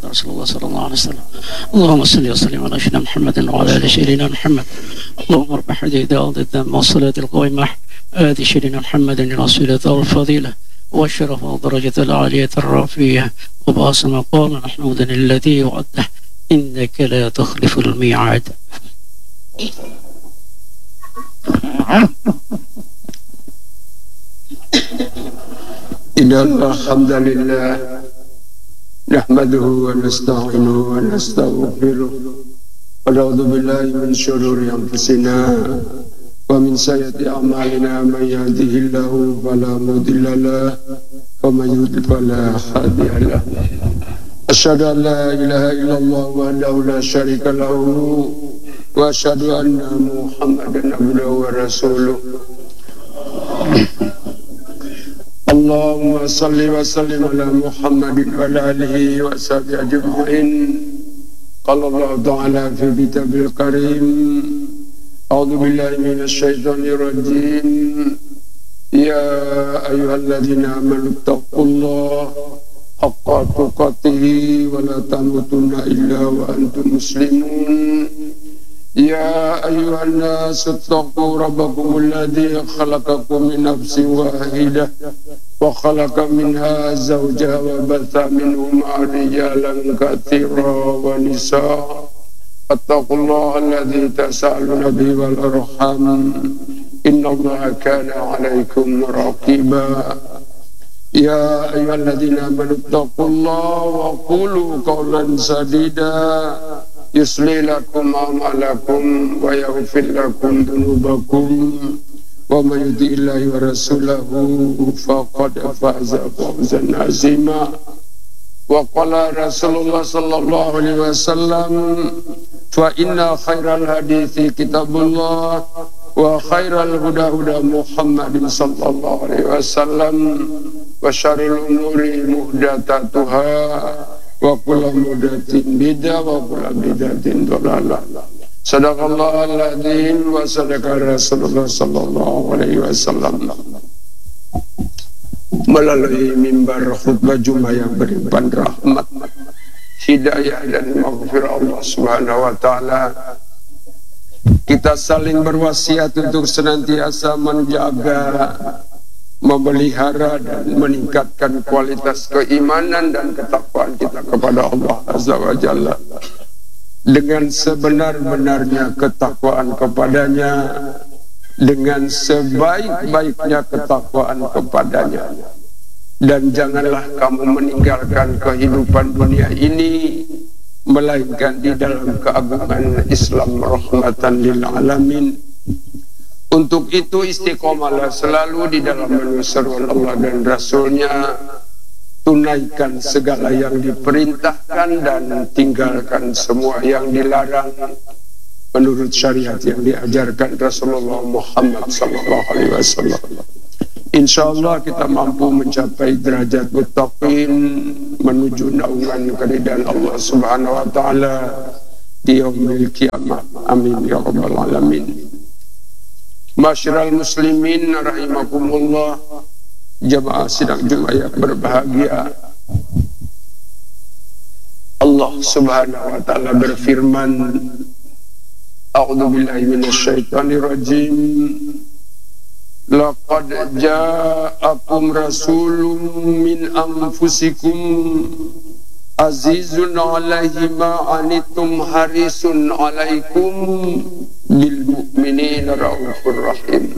رسول الله صلى الله عليه وسلم. اللهم صل وسلم على سيدنا محمد وعلى آل سيدنا محمد. اللهم ارفع حديد الذم والصلاة القائمة آتي سيدنا محمد الوسيلة والفضيلة والشرف والدرجة العالية الرفيعة وبأس مقام محمود الذي وعده إنك لا تخلف الميعاد. إن الحمد لله نحمده ونستعينه ونستغفره ونعوذ بالله من شرور أنفسنا ومن سيئات أعمالنا من يهده الله فلا مضل له ومن يضلل فلا هادي له أشهد أن لا إله إلا الله وحده لا شريك له وأشهد أن محمدا عبده ورسوله. اللهم صل وسلم على محمد وعلى آله وصحبه أجمعين. قال الله تعالى في كتابه الكريم أعوذ بالله من الشيطان الرجيم يا أيها الذين آمنوا اتقوا الله حق تقاته ولا تموتن إلا وأنتم مسلمون. يا أيها الناس اتقوا ربكم الذي خلقكم من نفس واحدة وخلق منها زوجها وبث منهما رجالا كثيرا ونساء اتقوا الله الذي تساءلون به والأرحام إن الله كان عليكم رقيبا. يا أيها الذين آمنوا اتقوا الله وقولوا قولا سديدا يصلح لكم أعمالكم ويغفر لكم ذنوبكم ومن يطع الله ورسوله فقد فاز فوزا عظيما. وقال رسول الله صلى الله عليه وسلم فإن خير الحديث كتاب الله وخير الهدى هدى محمد صلى الله عليه وسلم وشر الأمور محدثاتها wa kullu mudatin bid'ah wa kullu bid'atin dhalalah. Sadaqallahul adzim wa sadaqa Rasulullah sallallahu alaihi wasallam. Melalui mimbar khutbah Jumat yang beriman rahmat, hidayah dan maghfirah Allah Subhanahu wa taala, kita saling berwasiat untuk senantiasa menjaga, memelihara dan meningkatkan kualitas keimanan dan ketakwaan kita kepada Allah Azza wa Jalla dengan sebenar-benarnya ketakwaan kepadanya, dengan sebaik-baiknya ketakwaan kepadanya. Dan janganlah kamu meninggalkan kehidupan dunia ini melainkan di dalam keagungan Islam rahmatan lil alamin. Untuk itu istiqomalah selalu di dalam menyerukan Allah dan Rasulnya, tunaikan segala yang diperintahkan dan tinggalkan semua yang dilarang menurut syariat yang diajarkan Rasulullah Muhammad SAW. Insyaallah kita mampu mencapai derajat muttaqin menuju naungan keridhaan Allah Subhanahu wa taala di yaumil kiamah. Amin ya rabbal alamin. Masyiral muslimin rahimakumullah, jamaah sidang Jumat yang berbahagia. Allah Subhanahu wa taala berfirman, A'udzu billahi minasyaitonir rajim. Laqad ja'akum rasulun min anfusikum azizun 'alaihi ma 'anittum harisun 'alaikum bil mu'minina raufur rahim.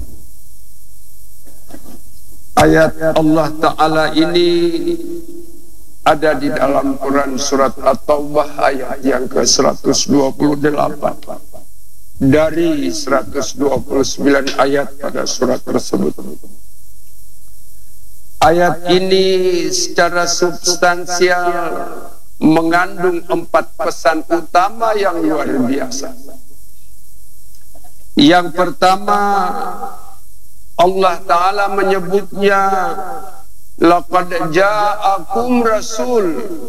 Ayat Allah Ta'ala ini ada di dalam Quran surat At-Taubah ayat yang ke-128 dari 129 ayat pada surat tersebut. Ayat ini secara substansial mengandung 4 pesan utama yang luar biasa. Yang pertama, Allah Ta'ala menyebutnya laqad ja'akum rasul,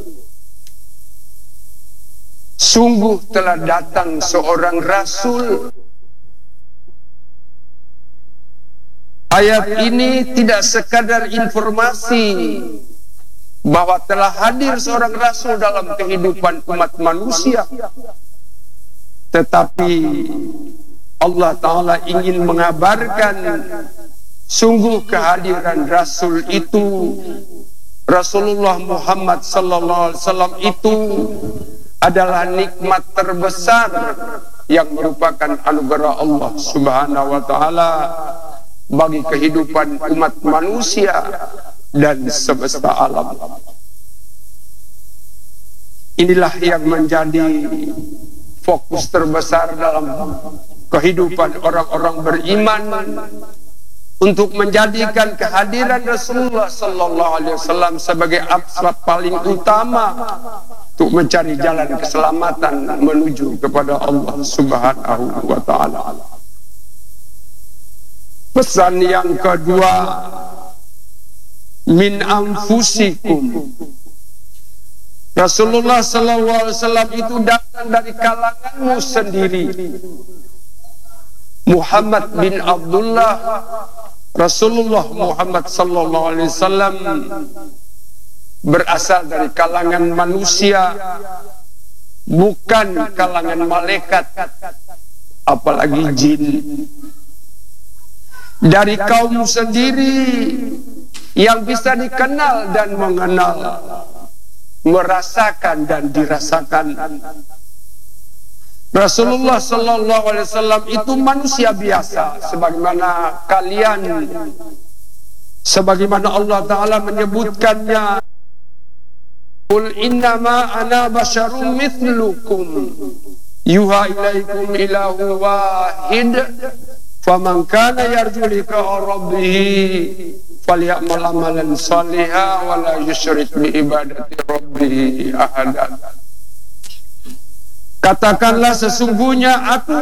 sungguh telah datang seorang rasul. Ayat ini tidak sekadar informasi, bahwa telah hadir seorang rasul dalam kehidupan umat manusia, tetapi Allah Ta'ala ingin mengabarkan sungguh kehadiran rasul itu, Rasulullah Muhammad sallallahu alaihi wasallam itu adalah nikmat terbesar yang merupakan anugerah Allah Subhanahu wa taala bagi kehidupan umat manusia dan semesta alam. Inilah yang menjadi fokus terbesar dalam kehidupan orang-orang beriman, untuk menjadikan kehadiran Rasulullah sallallahu alaihi wasallam sebagai asbab paling utama untuk mencari jalan keselamatan menuju kepada Allah Subhanahu wa taala. Pesan yang kedua, min anfusikum. Rasulullah sallallahu alaihi wasallam itu datang dari kalanganmu sendiri. Muhammad bin Abdullah, Rasulullah Muhammad sallallahu alaihi wasallam berasal dari kalangan manusia, bukan kalangan malaikat, apalagi jin. Dari kaum sendiri yang bisa dikenal dan mengenal, merasakan dan dirasakan. Rasulullah sallallahu alaihi wasallam itu manusia biasa sebagaimana kalian, sebagaimana Allah Ta'ala menyebutkannya, qul innama ana basyarum mithlukum yuha ilaikum ilahu wahid faman kana yarju liqa'a rabbih falyamal amalan shalihan wa la yusyrik bi ibadati rabbih ahada. Katakanlah, sesungguhnya aku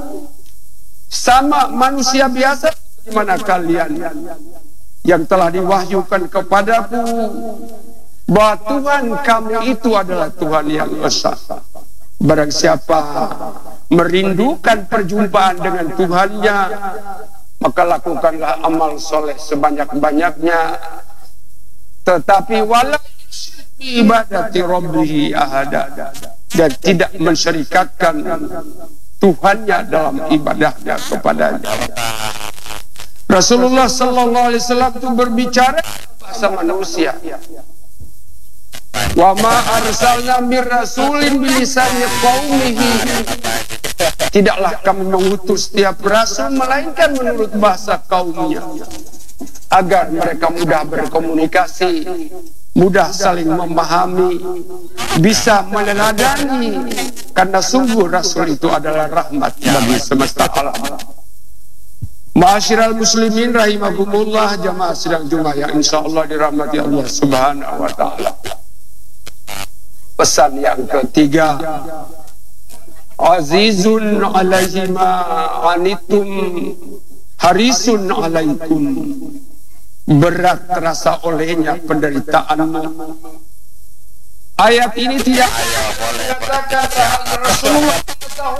sama manusia biasa bagaimana kalian, yang telah diwahyukan kepadaku bahwa Tuhan kamu itu adalah Tuhan yang esa. Barang siapa merindukan perjumpaan dengan Tuhannya, maka lakukanlah amal soleh sebanyak-banyaknya, tetapi wala ibadati rabbih ahada, dan tidak mensyarikatkan Tuhannya dalam ibadahnya kepadanya. Rasulullah sallallahu alaihi wasallam itu berbicara bahasa manusia. Wa ma arsalna mir rasulin bilisani qaumihi. Tidaklah kami mengutus setiap rasul melainkan menurut bahasa kaumnya, agar mereka mudah berkomunikasi, mudah saling memahami, bisa meneladani, karena sungguh Rasul itu adalah rahmat bagi semesta alam. Ma'asyiral muslimin rahimakumullah, jamaah sidang Jumat yang insyaallah dirahmati Allah Subhanahu wa taala. Pesan yang ketiga, azizun alaihi ma anitum harisun alaikum. Berat terasa olehnya penderitaanmu. Ayat ini tidak mengatakan Rasulullah